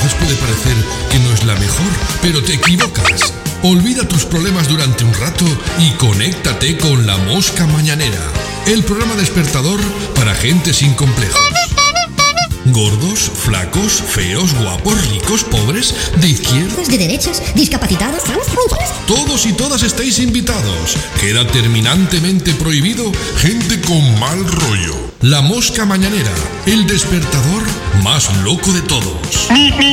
veces puede parecer que no es la mejor, pero te equivocas. Olvida tus problemas durante un rato y conéctate con La Mosca Mañanera, el programa despertador para gente sin complejos. Gordos, flacos, feos, guapos, ricos, pobres, de izquierdas, de derechas, discapacitados, todos y todas estáis invitados. Queda terminantemente prohibido gente con mal rollo. La Mosca Mañanera, el despertador más loco de todos.